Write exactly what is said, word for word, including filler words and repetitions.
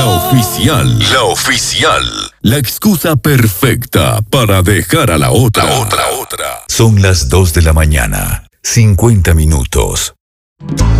La oficial. La oficial. La excusa perfecta para dejar a la otra. La otra, otra. Son las dos de la mañana. cincuenta minutos.